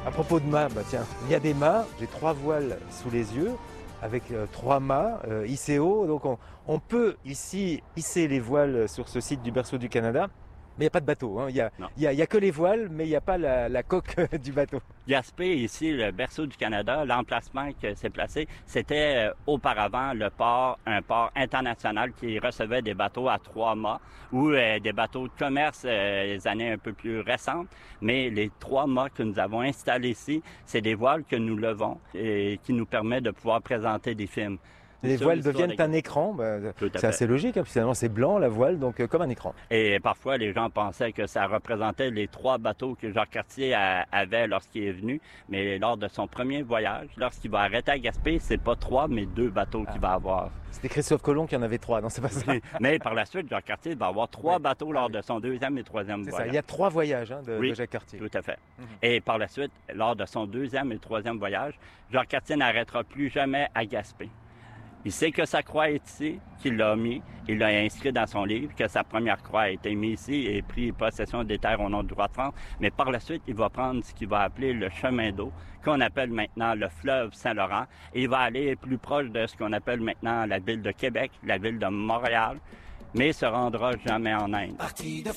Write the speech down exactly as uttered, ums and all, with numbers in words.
À propos de mâts, bah tiens, il y a des mâts, j'ai trois voiles sous les yeux, avec euh, trois mâts euh, hissés haut. Donc on, on peut ici hisser les voiles sur ce site du Berceau du Canada, mais il n'y a pas de bateau. Hein. Il n'y a, y a, y a que les voiles, mais il n'y a pas la, la coque du bateau. Gaspé, ici, le Berceau du Canada, l'emplacement que c'est placé, c'était euh, auparavant le port, un port international qui recevait des bateaux à trois mâts ou euh, des bateaux de commerce euh, les années un peu plus récentes. Mais les trois mâts que nous avons installés ici, c'est des voiles que nous levons et qui nous permettent de pouvoir présenter des films. Les voiles deviennent un écran, bah, c'est assez logique, hein, finalement c'est blanc la voile, donc euh, comme un écran. Et parfois les gens pensaient que ça représentait les trois bateaux que Jacques Cartier a, avait lorsqu'il est venu, mais lors de son premier voyage, lorsqu'il va arrêter à Gaspé, c'est pas trois, mais deux bateaux ah. qu'il va avoir. C'était Christophe Colomb qui en avait trois, non c'est pas ça. Mais par la suite, Jacques Cartier va avoir trois oui. bateaux lors de son deuxième et troisième voyage. Ça. Il y a trois voyages hein, de, oui, de Jacques Cartier. Tout à fait. Mm-hmm. Et par la suite, lors de son deuxième et troisième voyage, Jacques Cartier n'arrêtera plus jamais à Gaspé. Il sait que sa croix est ici, qu'il l'a mis, il l'a inscrit dans son livre, que sa première croix a été mise ici et pris possession des terres au nom du roi de France. Mais par la suite, il va prendre ce qu'il va appeler le chemin d'eau, qu'on appelle maintenant le fleuve Saint-Laurent, et il va aller plus proche de ce qu'on appelle maintenant la ville de Québec, la ville de Montréal, mais il se rendra jamais en Inde.